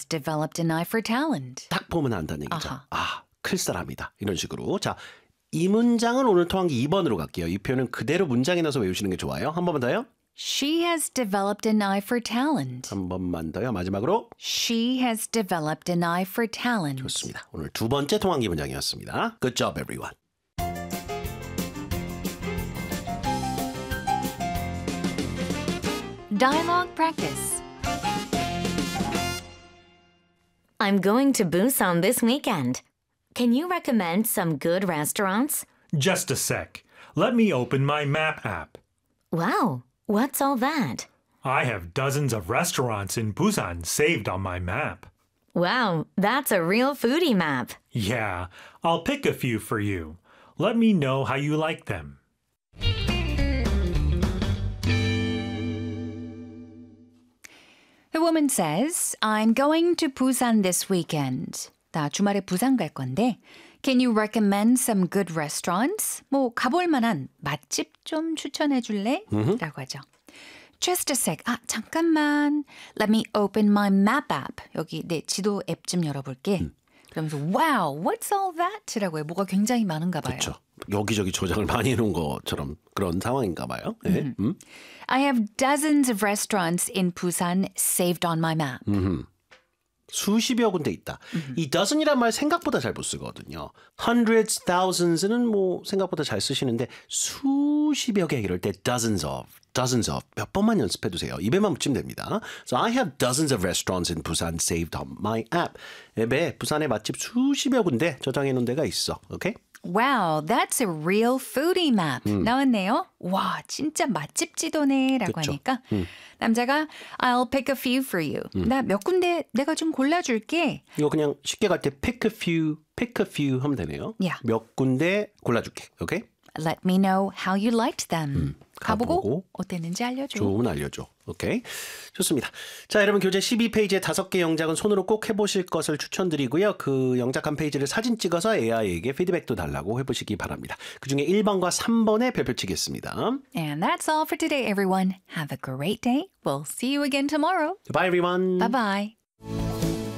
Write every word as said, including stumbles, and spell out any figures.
has developed an eye for talent. 딱 보면 안다는 얘기죠. 아하. 아, 클 사람이다. 이런 식으로. 자, 이 문장은 오늘 토항기 이 번으로 갈게요. 이 표현은 그대로 문장에 넣어서 외우시는 게 좋아요. 한 번만 더요. She has developed an eye for talent. 한 번만 더요. 마지막으로. She has developed an eye for talent. 좋습니다. 오늘 두 번째 통항기 문장이었습니다. Good job, everyone. Dialogue practice. I'm going to Busan this weekend. Can you recommend some good restaurants? Just a sec. Let me open my map app. Wow, what's all that? I have dozens of restaurants in Busan saved on my map. Wow, that's a real foodie map. Yeah, I'll pick a few for you. Let me know how you like them. The woman says, I'm going to Busan this weekend. 나 주말에 부산 갈 건데 Can you recommend some good restaurants? 뭐 가볼 만한 맛집 좀 추천해 줄래? Mm-hmm. 라고 하죠. Just a sec. 아, 잠깐만. Let me open my map app. 여기 내 지도 앱 좀 열어볼게. 음. 그러면서 Wow, what's all that? 라고 해요. 뭐가 굉장히 많은가 봐요. 그렇죠. 여기저기 조작을 많이 해놓은 것처럼 그런 상황인가 봐요. 네. 음. 음. I have dozens of restaurants in Busan saved on my map. 음흠. 수십여 군데 있다. 음흠. 이 dozen이란 말 생각보다 잘 못 쓰거든요. hundreds, thousands는 뭐 생각보다 잘 쓰시는데 수십여 개 이럴 때 dozens of, dozens of 몇 번만 연습해 두세요. 입에만 붙이면 됩니다. So I have dozens of restaurants in Busan saved on my app. 앱에 부산의 맛집 수십여 군데 저장해 놓은 데가 있어. 오케이? Wow, that's a real foodie map. 음. 나왔네요. 와, 진짜 맛집 지도네 라고 그쵸. 하니까 음. 남자가 I'll pick a few for you. 음. 나 몇 군데 내가 좀 골라줄게. 이거 그냥 쉽게 갈 때 pick a few, pick a few 하면 되네요. Yeah. 몇 군데 골라줄게. 오케이? Let me know how you liked them. 음, 가보고, 가보고 어땠는지 알려줘. 좋으면 알려줘. 오케이? 좋습니다. 자, 여러분 교재 십이 페이지의 다섯 개 영작은 손으로 꼭 해보실 것을 추천드리고요. 그 영작 한 페이지를 사진 찍어서 에이아이에게 피드백도 달라고 해보시기 바랍니다. 그중에 일 번과 삼 번에 별표 치겠습니다. And that's all for today, everyone. Have a great day. We'll see you again tomorrow. Bye, everyone. Bye-bye.